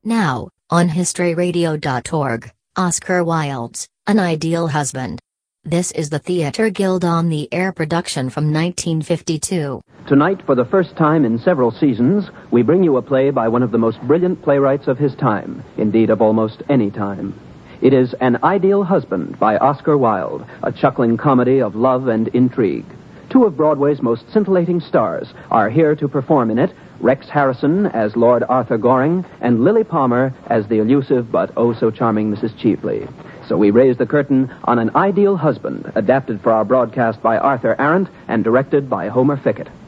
Now, on historyradio.org, Oscar Wilde's An Ideal Husband. This is the Theatre Guild on the Air production from 1952. Tonight, for the first time in several seasons, we bring you a play by one of the most brilliant playwrights of his time, indeed of almost any time. It is An Ideal Husband by Oscar Wilde, a chuckling comedy of love and intrigue. Two of Broadway's most scintillating stars are here to perform in it, Rex Harrison as Lord Arthur Goring, and Lily Palmer as the elusive but oh-so-charming Mrs. Cheveley. So we raise the curtain on An Ideal Husband, adapted for our broadcast by Arthur Arendt and directed by Homer Fickett.